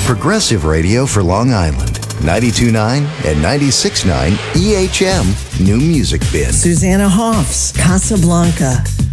Progressive Radio for Long Island. 92.9 and 96.9 EHM New Music Bin. Susanna Hoffs, Casablanca.